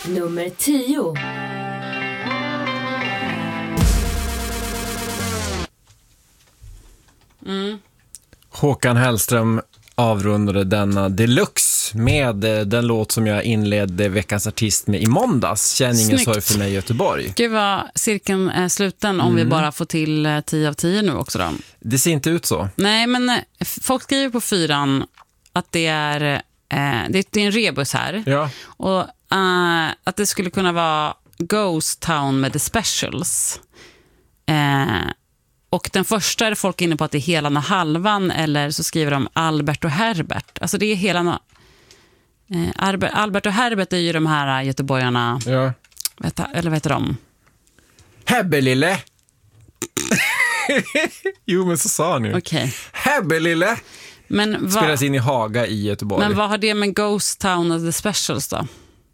Nummer 10. Håkan Hellström avrundade denna deluxe med den låt som jag inledde veckans artist med i måndags. Känn ingen sorg för mig i Göteborg. Gud vad cirkeln är sluten om vi bara får till 10 av 10 nu också då. Det ser inte ut så. Nej, men folk skriver på 4 att det är en rebus här. Ja. Och att det skulle kunna vara Ghost Town med The Specials. Och den första är folk inne på att det är Helan och Halvan, eller så skriver de Albert och Herbert. Alltså det är Helan och Albert och Herbert är ju de här göteborgarna. Ja. Eller vad heter de? Hebbelille. Jo, men så sa han ju. Okej. Hebbelille. Men spelas in i Haga i Göteborg. Men vad har det med Ghost Town och The Specials då?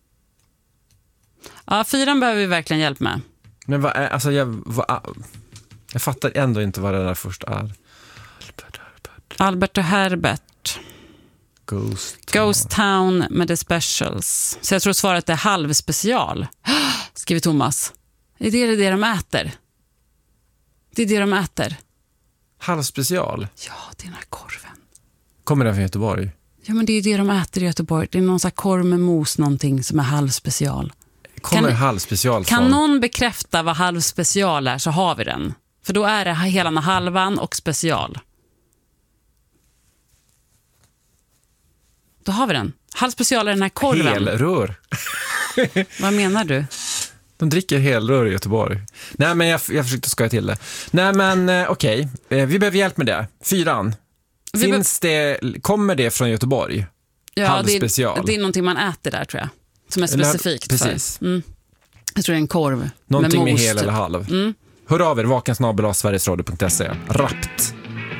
Ja, 4 behöver vi verkligen hjälp med. Men vad är, alltså jag fattar ändå inte vad det där först är. Albert och Herbert. Ghost Town med The Specials. Så jag tror svaret är halvspecial. Skriver Thomas. Är det de äter? Det är det de äter. Halvspecial? Ja, det är den här korven. Kommer den från Göteborg? Ja, men det är det de äter i Göteborg. Det är någon sån här korv med mos, någonting som är halvspecial. Kommer halvspecial kan från? någon bekräfta vad halvspecial är, så har vi den. För då är det Helan och Halvan och special. Då har vi den. Halvspecial är den här korven. Helrör. Vad menar du? De dricker helrör i Göteborg. Nej, men jag försökte skoja till det. Nej, men okej. Vi behöver hjälp med det. 4. Kommer det från Göteborg? Ja, halvspecial. det är någonting man äter där, tror jag. Som är specifikt. Precis. Jag tror det är en korv. Någonting med mos, hel eller halv. Hör av er, vakensnabel.sverigesradio.se. Rappt.